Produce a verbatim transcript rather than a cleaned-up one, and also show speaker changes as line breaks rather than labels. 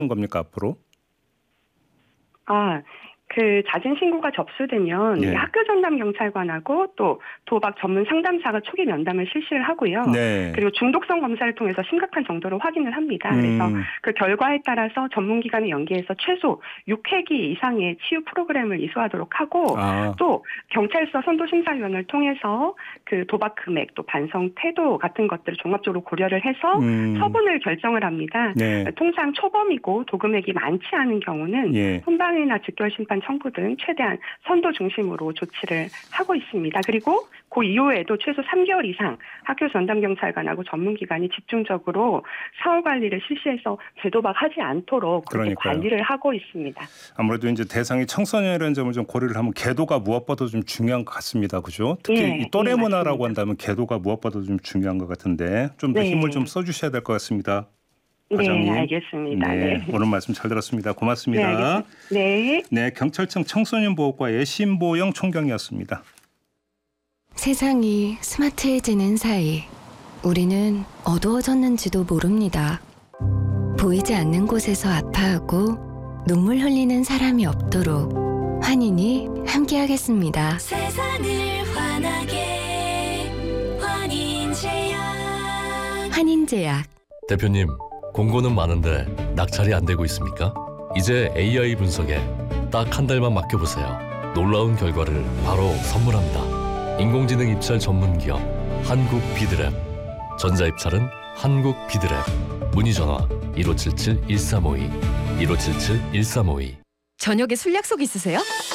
겁니까 앞으로?
아, 그 자진 신고가 접수되면
예.
학교 전담 경찰관하고 또 도박 전문 상담사가 초기 면담을 실시를 하고요.
네.
그리고 중독성 검사를 통해서 심각한 정도를 확인을 합니다.
음.
그래서 그 결과에 따라서 전문기관에 연계해서 최소 육 회기 이상의 치유 프로그램을 이수하도록 하고
아.
또 경찰서 선도심사위원회를 통해서 그 도박 금액 또 반성 태도 같은 것들을 종합적으로 고려를 해서
음.
처분을 결정을 합니다.
네.
통상 초범이고 도금액이 많지 않은 경우는
예.
훈방이나 즉결심판 청구 등 최대한 선도 중심으로 조치를 하고 있습니다. 그리고 그 이후에도 최소 삼 개월 이상 학교 전담경찰관하고 전문기관이 집중적으로 사후 관리를 실시해서 재도박하지 않도록 그렇게
그러니까요.
관리를 하고 있습니다.
아무래도 이제 대상이 청소년이라는 점을 좀 고려를 하면 계도가 무엇보다도 좀 중요한 것 같습니다. 그죠? 특히
예,
이 또래
예,
문화라고
맞습니다.
한다면 계도가 무엇보다도 좀 중요한 것 같은데 좀 더
네.
힘을 좀 써주셔야 될 것 같습니다. 과장님.
네, 알겠습니다.
네,
네.
오늘 말씀 잘 들었습니다.
네,
고맙습니다.
알겠습니다. 네.
네, 경찰청 청소년보호과의 신보영 총경이었습니다.
세상이 스마트해지는 사이 우리는 어두워졌는지도 모릅니다. 보이지 않는 곳에서 아파하고 눈물 흘리는 사람이 없도록 환인이 함께하겠습니다.
세상을 환하게 환인제약.
환인제약.
대표님, 공고는 많은데 낙찰이 안 되고 있습니까? 이제 에이아이 분석에 딱 한 달만 맡겨보세요. 놀라운 결과를 바로 선물합니다. 인공지능 입찰 전문 기업 한국 비드랩. 전자 입찰은 한국 비드랩. 문의 전화 일오칠칠 일삼오이 일오칠칠 일삼오이.
저녁에 술 약속 있으세요?